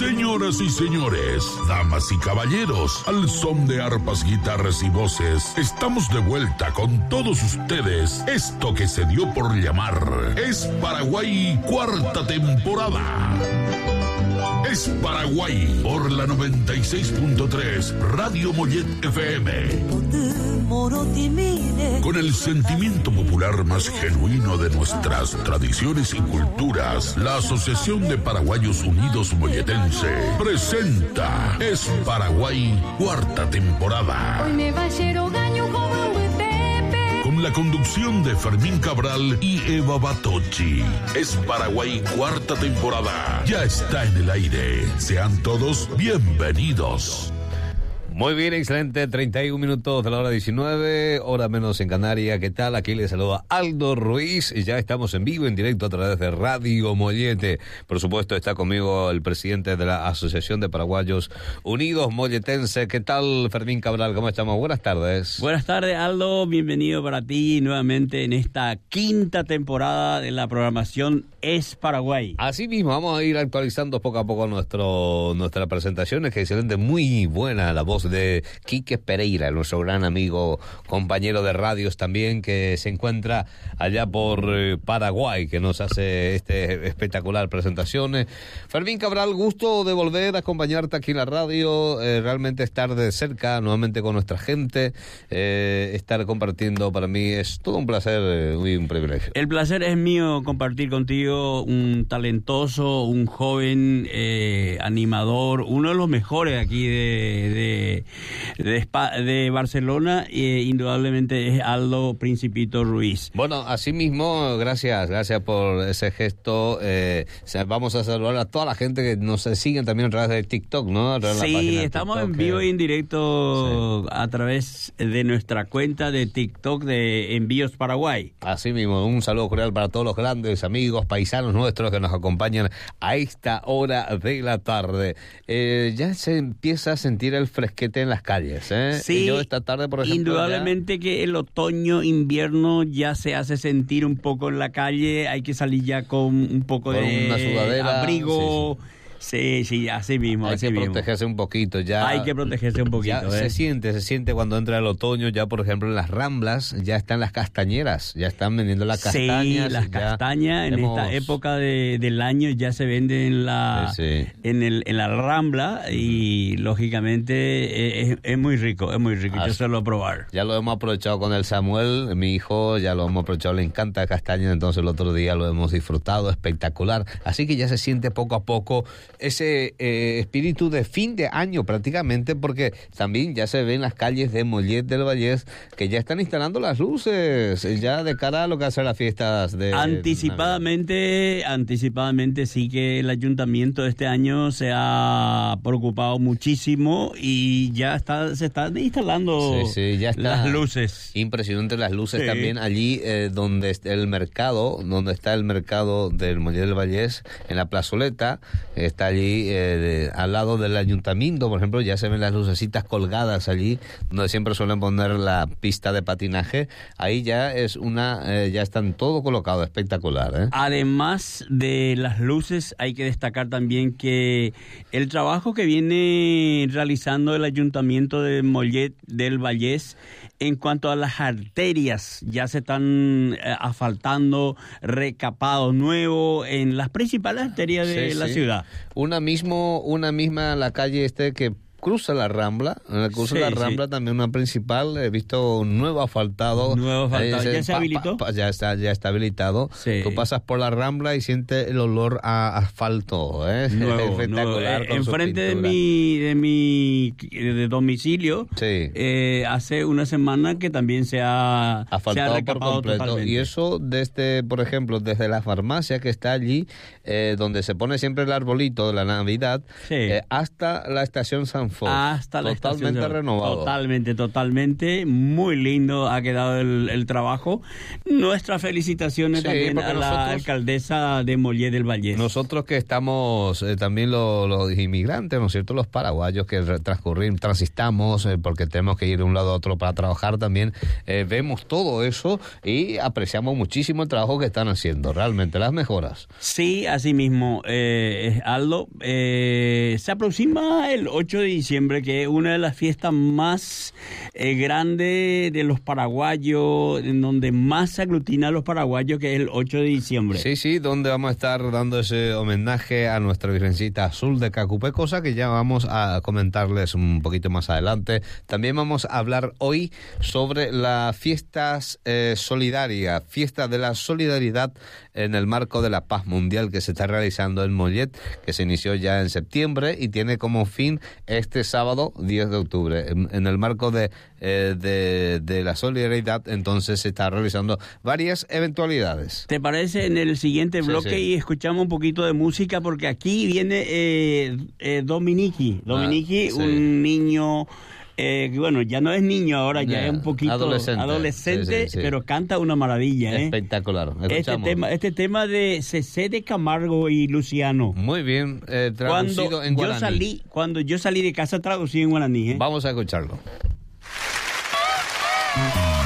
Señoras y señores, damas y caballeros, al son de arpas, guitarras y voces, estamos de vuelta con todos ustedes. Esto que se dio por llamar Es Paraguay, cuarta temporada. Es Paraguay por la 96.3 Radio Mollet FM. Con el sentimiento popular más genuino de nuestras tradiciones y culturas, la Asociación de Paraguayos Unidos Molletense presenta Es Paraguay, cuarta temporada. Con la conducción de Fermín Cabral y Eva Batocci. Es Paraguay, cuarta temporada. Ya está en el aire. Sean todos bienvenidos. Muy bien, excelente, 31 minutos de la hora 19, hora menos en Canarias. ¿Qué tal? Aquí les saluda Aldo Ruiz y ya estamos en vivo, en directo a través de Radio Mollete. Por supuesto está conmigo el presidente de la Asociación de Paraguayos Unidos Molletense. ¿Qué tal, Fermín Cabral? ¿Cómo estamos? Buenas tardes. Buenas tardes, Aldo. Bienvenido para ti nuevamente en esta quinta temporada de la programación Es Paraguay. Así mismo, vamos a ir actualizando poco a poco nuestras presentaciones, que excelente, muy buena la voz de Quique Pereira, nuestro gran amigo, compañero de radios también, que se encuentra allá por Paraguay, que nos hace espectacular presentaciones. Fermín Cabral, gusto de volver a acompañarte aquí en la radio, realmente estar de cerca nuevamente con nuestra gente, estar compartiendo, para mí es todo un placer y un privilegio. El placer es mío compartir contigo, un talentoso, un joven animador, uno de los mejores aquí de Barcelona, indudablemente es Aldo Principito Ruiz. Bueno, así mismo, gracias por ese gesto. Vamos a saludar a toda la gente que nos sigue también a través de TikTok, ¿no? Sí, estamos en vivo y en directo, sí, a través de nuestra cuenta de TikTok de Envíos Paraguay. Así mismo, un saludo cordial para todos los grandes amigos, paisanos nuestros que nos acompañan a esta hora de la tarde. Ya se empieza a sentir el fresquete en las calles, ¿eh? Sí, yo esta tarde, por ejemplo, indudablemente que el otoño, invierno ya se hace sentir un poco en la calle. Hay que salir ya con un poco de una sudadera, abrigo. Sí, así mismo. Hay que protegerse un poquito ya. Hay que protegerse un poquito. Ya se siente cuando entra el otoño, ya por ejemplo en las Ramblas ya están las castañeras, ya están vendiendo las castañas. Sí, las castañas en esta época del año ya se venden en la Rambla y lógicamente es muy rico, yo suelo probar. Ya lo hemos aprovechado con el Samuel, mi hijo, ya lo hemos aprovechado, le encanta castaña, entonces el otro día lo hemos disfrutado, espectacular. Así que ya se siente poco a poco ese espíritu de fin de año prácticamente, porque también ya se ven las calles de Mollet del Vallés que ya están instalando las luces ya de cara a lo que hacen las fiestas de anticipadamente sí, que el ayuntamiento este año se ha preocupado muchísimo y ya se están instalando ya está las luces. Impresionante las luces, también allí donde está el mercado del Mollet del Vallés, en la plazoleta, está allí al lado del ayuntamiento, por ejemplo, ya se ven las lucecitas colgadas allí, donde siempre suelen poner la pista de patinaje. Ahí ya ya están todo colocado, espectacular, ¿eh? Además de las luces, hay que destacar también que el trabajo que viene realizando el ayuntamiento de Mollet del Vallés en cuanto a las arterias, ya se están asfaltando, recapados nuevos en las principales arterias de la ciudad. Una misma la calle que cruza la Rambla, también una principal, he visto un nuevo asfaltado. ¿Ya se habilitó? Ya está habilitado. Sí. Tú pasas por la Rambla y sientes el olor a asfalto, ¿eh? Espectacular. Enfrente de mi domicilio, hace una semana que también se ha asfaltado por completo. Totalmente. Y eso por ejemplo, desde la farmacia que está allí, donde se pone siempre el arbolito de la Navidad, hasta la estación San Fox. Hasta la totalmente estación renovado. Totalmente. Muy lindo ha quedado el trabajo. Nuestras felicitaciones también a la alcaldesa de Mollet del Vallés. Nosotros que estamos también los inmigrantes, ¿no es cierto? Los paraguayos que transitamos porque tenemos que ir de un lado a otro para trabajar también, vemos todo eso y apreciamos muchísimo el trabajo que están haciendo, realmente las mejoras. Sí, así mismo, Aldo. Se aproxima el 8 de diciembre, que es una de las fiestas más grandes de los paraguayos, en donde más se aglutina a los paraguayos, que es el 8 de diciembre. Sí, donde vamos a estar dando ese homenaje a nuestra Virgencita Azul de Cacupé, cosa que ya vamos a comentarles un poquito más adelante. También vamos a hablar hoy sobre las fiestas solidarias, fiesta de la solidaridad en el marco de la paz mundial que se está realizando en Mollet, que se inició ya en septiembre y tiene como fin este sábado 10 de octubre. En el marco de la solidaridad, entonces se está realizando varias eventualidades. ¿Te parece en el siguiente bloque? Sí. Y escuchamos un poquito de música, porque aquí viene Dominique, sí. Un niño... bueno, ya no es niño ahora, ya es un poquito adolescente, sí. Pero canta una maravilla. Espectacular. Este tema de Cecé de Camargo y Luciano. Muy bien, traducido en guaraní. Cuando yo salí de casa, traducido en guaraní. Vamos a escucharlo.